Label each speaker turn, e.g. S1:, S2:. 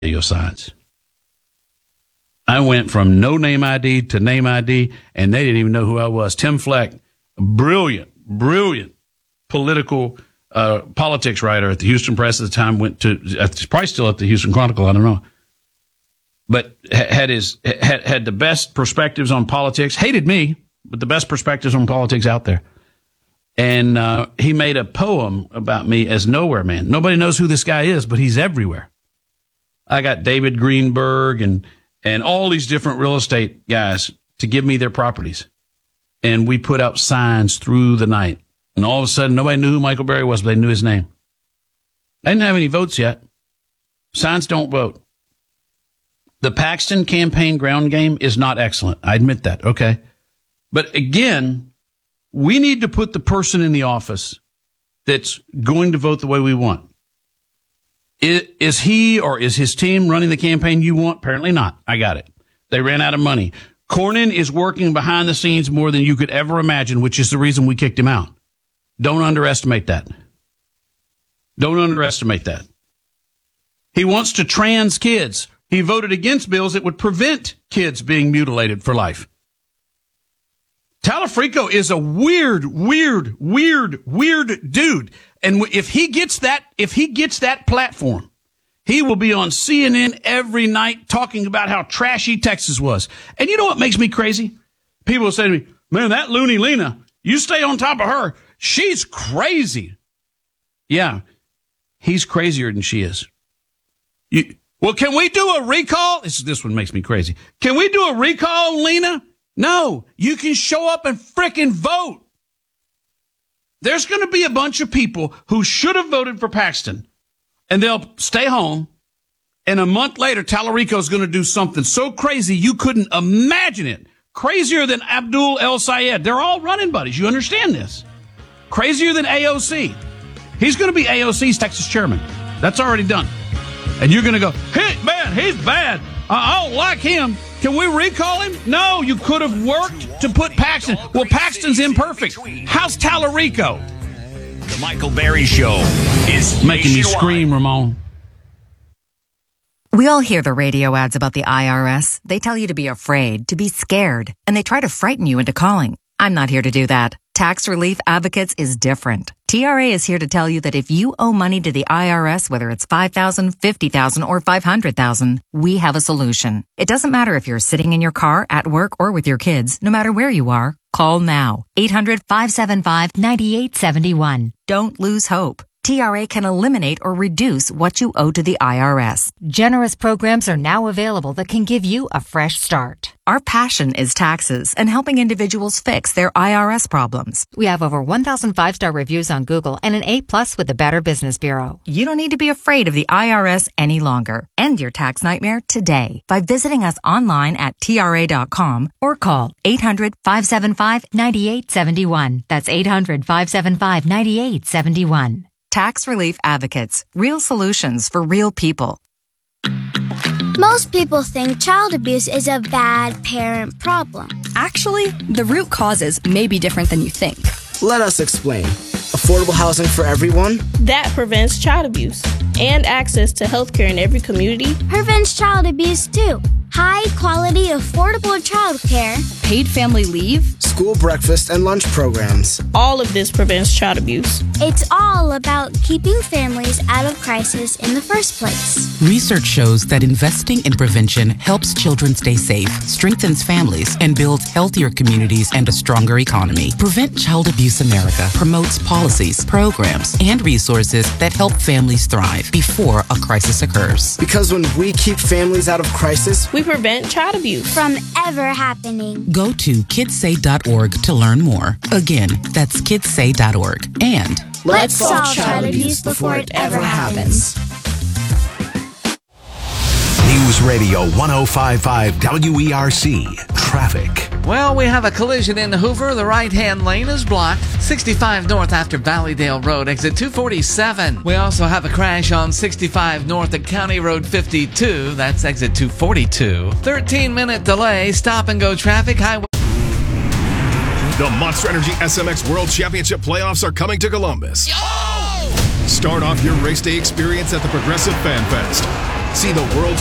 S1: radio signs. I went from no name ID to name ID, and they didn't even know who I was. Tim Fleck, brilliant politics writer at the Houston Press at the time, probably still at the Houston Chronicle, I don't know. But had the best perspectives on politics, hated me, but the best perspectives on politics out there. And he made a poem about me as Nowhere Man. Nobody knows who this guy is, but he's everywhere. I got David Greenberg and all these different real estate guys to give me their properties. And we put out signs through the night. And all of a sudden, nobody knew who Michael Berry was, but they knew his name. I didn't have any votes yet. Signs don't vote. The Paxton campaign ground game is not excellent. I admit that, okay? But again, we need to put the person in the office that's going to vote the way we want. Is he or is his team running the campaign you want? Apparently not. I got it. They ran out of money. Cornyn is working behind the scenes more than you could ever imagine, which is the reason we kicked him out. Don't underestimate that. Don't underestimate that. He wants to trans kids. He voted against bills that would prevent kids being mutilated for life. Talafrico is a weird dude. And if he gets that platform, he will be on CNN every night talking about how trashy Texas was. And you know what makes me crazy? People will say to me, man, that loony Lena, you stay on top of her. She's crazy. Yeah, he's crazier than she is. Well, can we do a recall? This one makes me crazy. Can we do a recall on Lena? No, you can show up and frickin' vote. There's going to be a bunch of people who should have voted for Paxton, and they'll stay home, and a month later, Talarico's going to do something so crazy you couldn't imagine it. Crazier than Abdul El Sayed. They're all running buddies. You understand this? Crazier than AOC. He's going to be AOC's Texas chairman. That's already done. And you're going to go, hey, man, he's bad. I don't like him. Can we recall him? No, you could have worked to put Paxton. Well, Paxton's imperfect. How's Talarico?
S2: The Michael Berry Show is
S1: making me scream, Ramon.
S3: We all hear the radio ads about the IRS. They tell you to be afraid, to be scared, and they try to frighten you into calling. I'm not here to do that. Tax Relief Advocates is different. TRA is here to tell you that if you owe money to the IRS, whether it's $5,000, $50,000, or $500,000, we have a solution. It doesn't matter if you're sitting in your car, at work, or with your kids. No matter where you are, call now. 800-575-9871. Don't lose hope. TRA can eliminate or reduce what you owe to the IRS. Generous programs are now available that can give you a fresh start. Our passion is taxes and helping individuals fix their IRS problems. We have over 1,000 5-star reviews on Google and an A+ with the Better Business Bureau. You don't need to be afraid of the IRS any longer. End your tax nightmare today by visiting us online at TRA.com or call 800-575-9871. That's 800-575-9871. Tax Relief Advocates. Real solutions for real people.
S4: Most people think child abuse is a bad parent problem.
S5: Actually, the root causes may be different than you think.
S6: Let us explain. Affordable housing for everyone?
S7: That prevents child abuse. And access to healthcare in every community.
S4: Prevents child abuse too. High quality, affordable childcare.
S5: Paid family leave.
S6: School breakfast and lunch programs.
S7: All of this prevents child abuse.
S4: It's all about keeping families out of crisis in the first place.
S8: Research shows that investing in prevention helps children stay safe, strengthens families, and builds healthier communities and a stronger economy. Prevent Child Abuse America promotes policies, programs, and resources that help families thrive before a crisis occurs.
S6: Because when we keep families out of crisis,
S7: we prevent child abuse
S4: from ever happening.
S8: Go to kidssay.org to learn more. Again, that's kidssay.org. And
S4: let's solve child abuse before it ever happens.
S2: News Radio 105.5 WERC. Traffic.
S9: Well, we have a collision in Hoover. The right-hand lane is blocked. 65 north after Valleydale Road, exit 247. We also have a crash on 65 north at County Road 52. That's exit 242. 13-minute delay. Stop-and-go traffic. Highway.
S10: The Monster Energy SMX World Championship playoffs are coming to Columbus. Start off your race day experience at the Progressive Fan Fest. See the world's